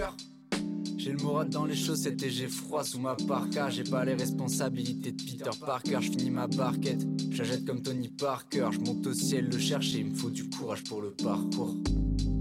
J'ai le moral dans les chaussettes et j'ai froid sous ma parka. J'ai pas les responsabilités de Peter Parker. Je finis ma barquette, j'achète comme Tony Parker. Je monte au ciel le chercher, il me faut du courage pour le parcours.